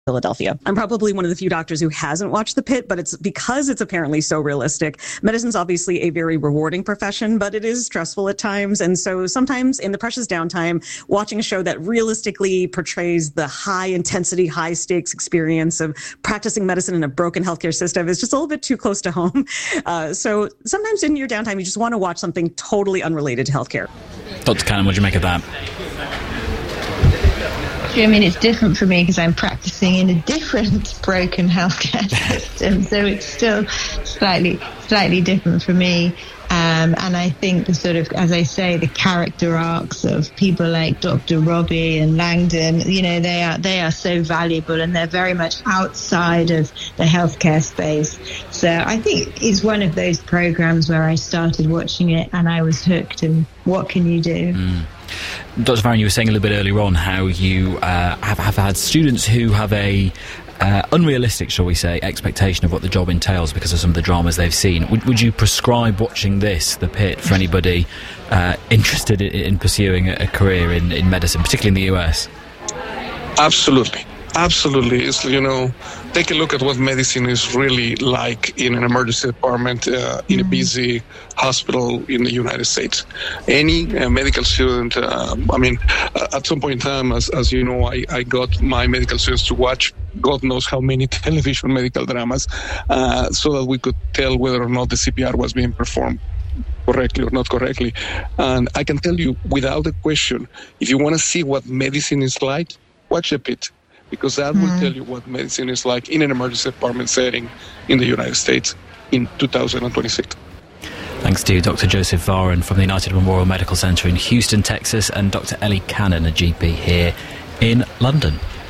Philadelphia. I'm probably one of the few doctors who hasn't watched The Pit, but it's because it's apparently so realistic. Medicine's obviously a very rewarding profession, but it is stressful at times. And so sometimes in the precious downtime, watching a show that realistically portrays the high intensity, high stakes experience of practicing medicine in a broken healthcare system is just a little bit too close to home. So sometimes in your downtime, you just want to watch something totally unrelated to healthcare. Dr. Cannon, what do you make of that? I mean, it's different for me because I'm practicing in a different broken healthcare system, so it's still slightly different for me. And I think the sort of, as I say, the character arcs of people like Dr. Robbie and Langdon, you know, they are so valuable, and they're very much outside of the healthcare space. So I think it's one of those programs where I started watching it and I was hooked. And what can you do? Dr. Varren, you were saying a little bit earlier on how you have had students who have a unrealistic, shall we say, expectation of what the job entails because of some of the dramas they've seen. Would you prescribe watching this, The Pit, for anybody interested in pursuing a career in medicine, particularly in the US? Absolutely. Absolutely. It's, you know, take a look at what medicine is really like in an emergency department in a busy hospital in the United States. Any medical student, at some point in time, as you know, I got my medical students to watch God knows how many television medical dramas so that we could tell whether or not the CPR was being performed correctly or not correctly. And I can tell you without a question, if you want to see what medicine is like, watch The Pit, because that will tell you what medicine is like in an emergency department setting in the United States in 2026. Thanks to Dr. Joseph Varren from the United Memorial Medical Center in Houston, Texas, and Dr. Ellie Cannon, a GP here in London.